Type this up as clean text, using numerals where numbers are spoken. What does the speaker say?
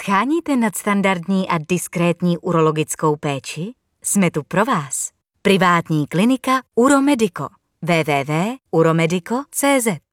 Sháníte nadstandardní a diskrétní urologickou péči? Jsme tu pro vás. Privátní klinika Uromedico. www.uromedico.cz